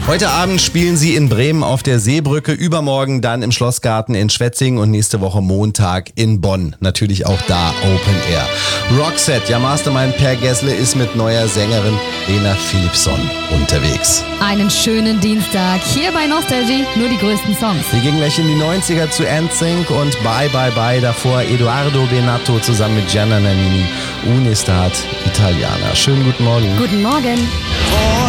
Heute Abend spielen sie in Bremen auf der Seebrücke, übermorgen dann im Schlossgarten in Schwetzingen und nächste Woche Montag in Bonn. Natürlich auch da Open Air. Roxette, ja Mastermind Per Gessle ist mit neuer Sängerin Lena Philipsson unterwegs. Einen schönen Dienstag hier bei Nostalgie, nur die größten Songs. Wir gehen gleich in die 90er zu NSYNC und Bye Bye Bye, davor Edoardo Bennato zusammen mit Gianna Nannini, Un'estate Italiana. Schönen guten Morgen. Guten Morgen.